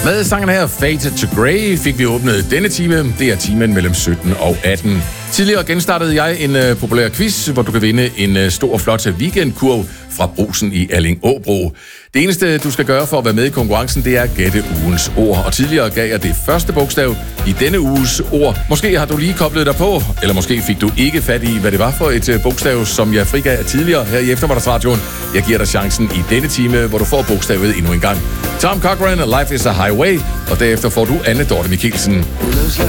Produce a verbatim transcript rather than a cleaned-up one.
Med sangen her, Faded to Grey, fik vi åbnet denne time. Det er timen mellem sytten og atten. Tidligere genstartede jeg en uh, populær quiz, hvor du kan vinde en uh, stor, flot weekendkurv fra Brugsen i Alling-Åbro. Det eneste, du skal gøre for at være med i konkurrencen, det er at gætte ugens ord. Og tidligere gav jeg det første bogstav i denne uges ord. Måske har du lige koblet dig på, eller måske fik du ikke fat i, hvad det var for et uh, bogstav, som jeg frigav tidligere her i eftermiddagsradioen. Jeg giver dig chancen i denne time, hvor du får bogstavet endnu en gang. Tom Cochrane, Life is a Highway, og derefter får du Anne Dorte Mikkelsen. Lives like